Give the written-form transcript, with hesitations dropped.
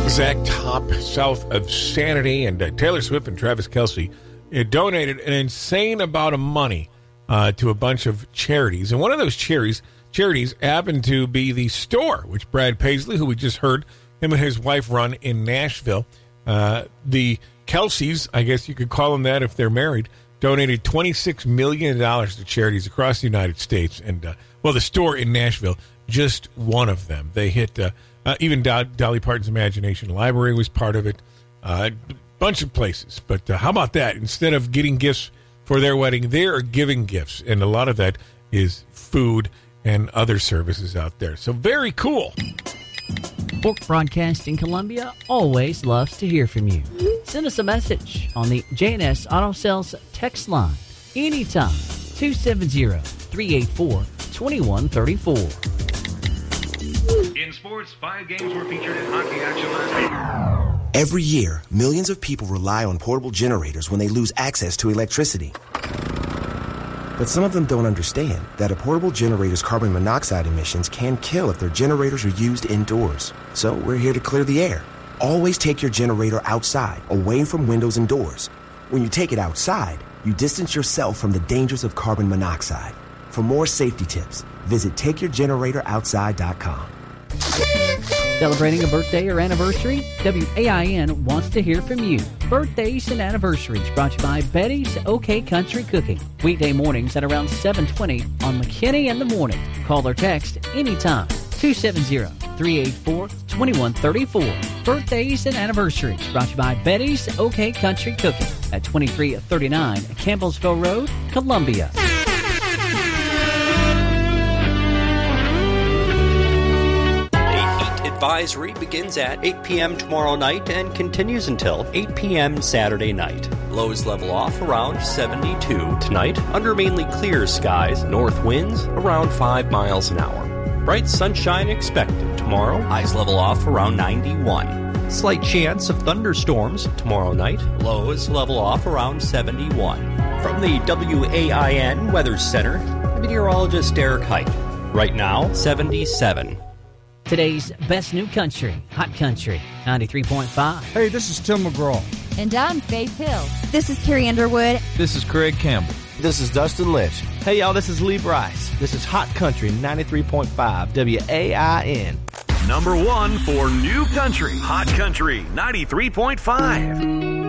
Exact top south of Sanity, and Taylor Swift and Travis Kelce donated an insane amount of money to a bunch of charities. And one of those charities happened to be the store, which Brad Paisley, who we just heard, him and his wife run in Nashville. The Kelces, I guess you could call them that if they're married, donated $26 million to charities across the United States. And, the store in Nashville, just one of them. They hit... even Dolly Parton's Imagination Library was part of it. A bunch of places. But how about that? Instead of getting gifts for their wedding, they are giving gifts. And a lot of that is food and other services out there. So very cool. Fork Broadcasting Columbia always loves to hear from you. Send us a message on the J&S Auto Sales text line anytime. 270-384-2134. In sports, 5 games were featured in hockey action last week. Every year, millions of people rely on portable generators when they lose access to electricity. But some of them don't understand that a portable generator's carbon monoxide emissions can kill if their generators are used indoors. So we're here to clear the air. Always take your generator outside, away from windows and doors. When you take it outside, you distance yourself from the dangers of carbon monoxide. For more safety tips, visit TakeYourGeneratorOutside.com. Celebrating a birthday or anniversary? WAIN wants to hear from you. Birthdays and anniversaries brought to you by Betty's OK Country Cooking. Weekday mornings at around 7:20 on McKinney in the Morning. Call or text anytime. 270-384-2134. Birthdays and anniversaries brought to you by Betty's OK Country Cooking at 2339 Campbellsville Road, Columbia. Advisory begins at 8 p.m. tomorrow night and continues until 8 p.m. Saturday night. Lows level off around 72 tonight under mainly clear skies. North winds around 5 miles an hour. Bright sunshine expected tomorrow. Highs level off around 91. Slight chance of thunderstorms tomorrow night. Lows level off around 71. From the WAIN Weather Center, meteorologist Derek Hike. Right now, 77. Today's best new country, Hot Country, 93.5. Hey, this is Tim McGraw. And I'm Faith Hill. This is Carrie Underwood. This is Craig Campbell. This is Dustin Lynch. Hey, y'all, this is Lee Bryce. This is Hot Country, 93.5 WAIN. Number 1 for new country, Hot Country, 93.5.